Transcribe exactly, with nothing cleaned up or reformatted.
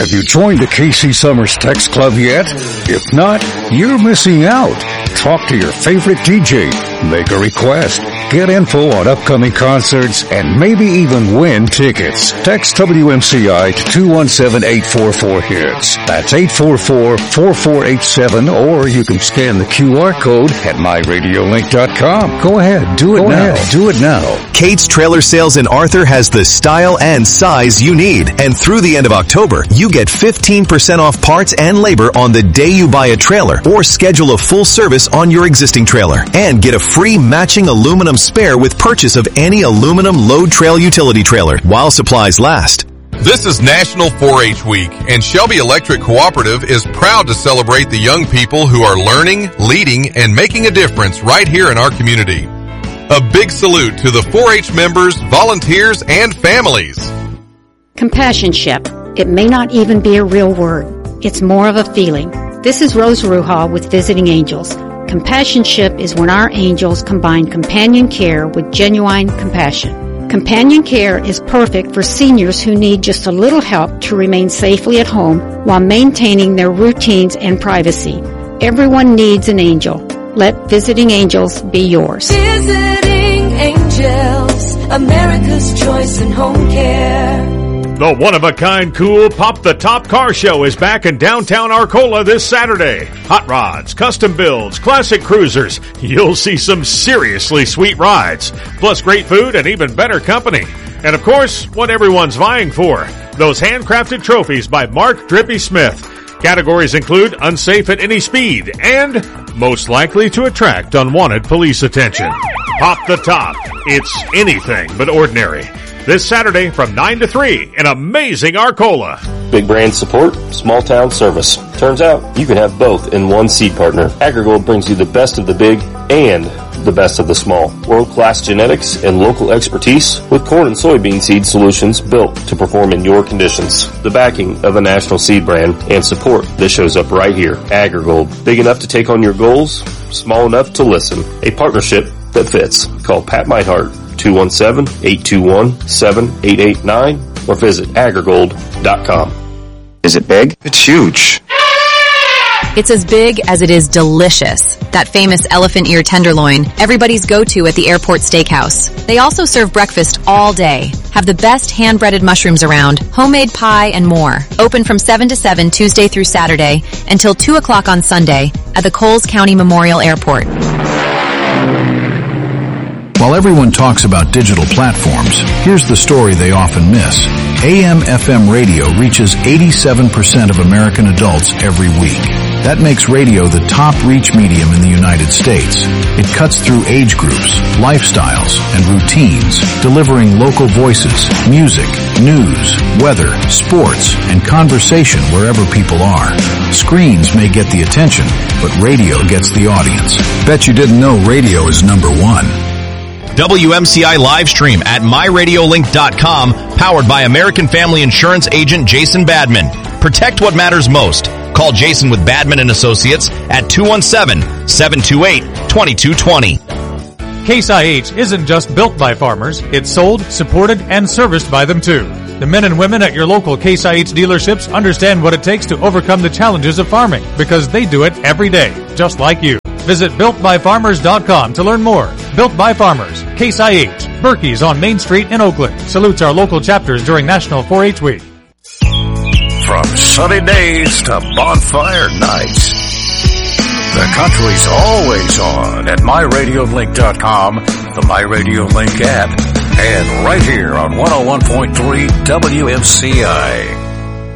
Have you joined the K C Summers Text Club yet? If not, you're missing out. Talk to your favorite D J, make a request, get info on upcoming concerts, and maybe even win tickets. Text W M C I to two one seven, eight four four, HITS. That's eight four four, four four eight seven, or you can scan the Q R code at my radio link dot com. Go ahead, do it Go now. Ahead, do it now. Kate's Trailer Sales in Arthur has the style and size you need. And through the end of October, you get fifteen percent off parts and labor on the day you buy a trailer or schedule a full service on your existing trailer. And get a free matching aluminum spare with purchase of any aluminum load trail utility trailer while supplies last. This is National four H Week, and Shelby Electric Cooperative is proud to celebrate the young people who are learning, leading, and making a difference right here in our community. A big salute to the four H members, volunteers, and families. Companionship. It may not even be a real word. It's more of a feeling. This is Rose Ruha with Visiting Angels. Companionship is when our angels combine companion care with genuine compassion. Companion care is perfect for seniors who need just a little help to remain safely at home while maintaining their routines and privacy. Everyone needs an angel. Let Visiting Angels be yours. Visiting Angels, America's choice in home care. The one-of-a-kind cool Pop the Top Car Show is back in downtown Arcola this Saturday. Hot rods, custom builds, classic cruisers. You'll see some seriously sweet rides, plus great food and even better company. And of course, what everyone's vying for, those handcrafted trophies by Mark Drippy Smith. Categories include unsafe at any speed and most likely to attract unwanted police attention. Pop the Top. It's anything but ordinary. This Saturday from nine to three in amazing Arcola. Big brand support, small town service. Turns out you can have both in one seed partner. AgriGold brings you the best of the big and the best of the small. World-class genetics and local expertise with corn and soybean seed solutions built to perform in your conditions. The backing of a national seed brand and support that shows up right here. AgriGold. Big enough to take on your goals, small enough to listen. A partnership that fits. Call Pat Meinhardt. two one seven, eight two one, seven eight eight nine or visit agrigold dot com. Is it big? It's huge. It's as big as it is delicious. That famous elephant ear tenderloin, everybody's go-to at the airport steakhouse. They also serve breakfast all day. Have the best hand-breaded mushrooms around, homemade pie, and more. Open from seven to seven Tuesday through Saturday until two o'clock on Sunday at the Coles County Memorial Airport. While everyone talks about digital platforms, here's the story they often miss. A M F M radio reaches eighty-seven percent of American adults every week. That makes radio the top reach medium in the United States. It cuts through age groups, lifestyles, and routines, delivering local voices, music, news, weather, sports, and conversation wherever people are. Screens may get the attention, but radio gets the audience. Bet you didn't know radio is number one. W M C I live stream at my radio link dot com, powered by American Family Insurance agent Jason Badman. Protect what matters most. Call Jason with Badman and Associates at two one seven, seven two eight, two two two zero. Case I H isn't just built by farmers, it's sold, supported, and serviced by them too. The men and women at your local Case I H dealerships understand what it takes to overcome the challenges of farming, because they do it every day, just like you. Visit built by farmers dot com to learn more. Built by Farmers, Case I H, Berkey's on Main Street in Oakland. Salutes our local chapters during National four H Week. From sunny days to bonfire nights, the country's always on at my radio link dot com, the MyRadioLink app, and right here on one oh one point three W M C I.